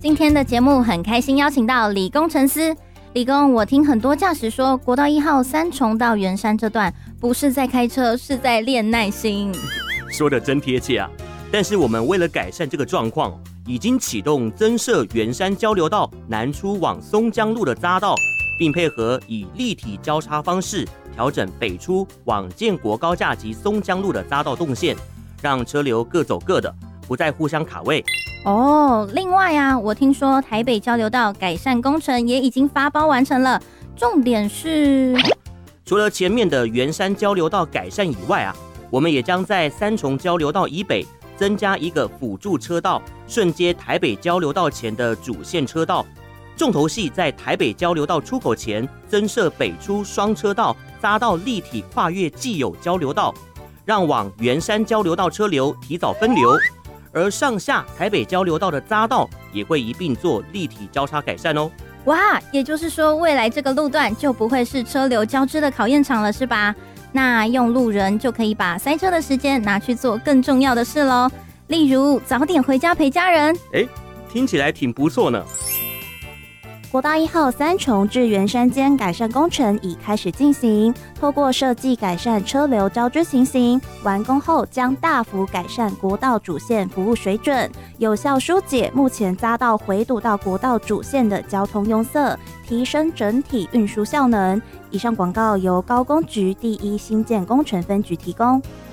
今天的节目很开心邀请到李工程师。李工，我听很多驾驶说，国道1号三重到圆山这段不是在开车，是在练耐心。 说得真贴切啊！但是我们为了改善这个状况，已经启动增设圆山交流道南出往松江路的匝道，并配合以立体交叉方式调整北出往建国高架及松江路的匝道动线，让车流各走各的，不再互相卡位。 另外啊，我听说台北交流道改善工程也已经发包完成了，重点是， 除了前面的圆山交流道改善以外啊，我们也将在三重交流道以北增加一个辅助车道，顺接台北交流道前的主线车道。重头戏在台北交流道出口前增设北出双车道匝道立体跨越既有交流道，让往圆山交流道车流提早分流。而上下台北交流道的匝道也会一并做立体交叉改善哦。 哇，也就是说未来这个路段就不会是车流交织的考验场了，是吧？那用路人就可以把塞车的时间拿去做更重要的事咯，例如早点回家陪家人。 听起来挺不错呢。 国道1号三重至圆山间改善工程已开始进行，透过设计改善车流交织情形，完工后将大幅改善国道主线服务水准，有效疏解目前匝道回堵到国道主线的交通拥塞，提升整体运输效能。以上广告由高工局第1新建工程分局提供。